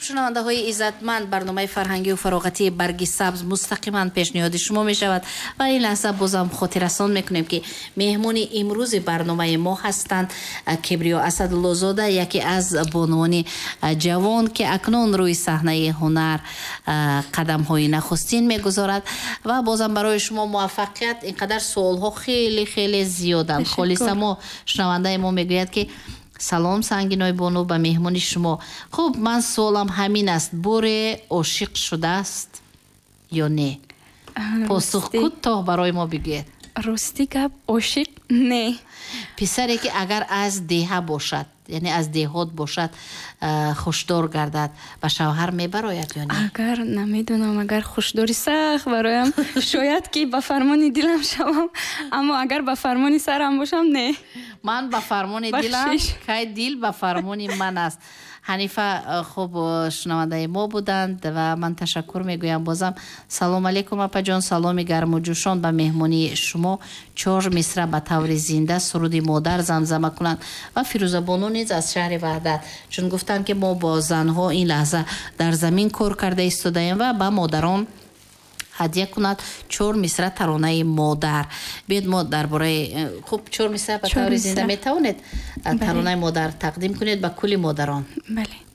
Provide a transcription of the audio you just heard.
шунавандаҳои иззатманд, барномаи фарҳангию фароғатии барги сабз мустақиман пешниҳоди шумо мешавад ва ин лаҳза бозам хотиррасон мекунем ки меҳмони имрӯзи барномаи мо ҳастанд Кибриё Асадуллозода, яке аз бонуони ҷавон ки акнун рӯи саҳнаи ҳунар қадамҳои нахустин мегузорад ва бозам барои шумо муваффақият. Инқадар суолҳо хеле хеле зиёданд. Холисамо шунавандаи мо мегӯяд ки салом Сангиной Бону ба меҳмони шумо. Хуб, ман суолам ҳамин аст. Буре ошиқ шудааст ё не? посух кӯтоҳ барои мо бигӯед. Рости гап ошиқ не. писаре ки агар аз деҳа бошад, яъне аз деҳот бошад, хушдор гардад, ба шавҳар мебарояд ё не? Агар намедонам, агар хушдори сахт бароям шояд ки ба фармони дилам шавам, аммо агар ба фармони сарам бошам не. Ман ба фармони дилам, кай дил ба фармони ман аст. Ҳанифа хуб шунавандаи мо буданд ва ман ташаккур мегӯям бозам. Салом алейкум апаҷон, саломи гарму ҷӯшон ба меҳмони шумо. 4 мисра ба таври зинда суруди модар замзама кунанд ва Фирӯзабону низ аз шаҳри Ваҳдат, чун гуфтанд ки мо бо занҳо ин лаҳза дар замин кор карда истодаем ва ба модарон ҳадия кунад 4 мисра таронаи модар. Биед мо дар бораи хуб 4 мисра ба таври зинда метавонед таронаи модар тақдим кунед ба кулли модарон? Бале.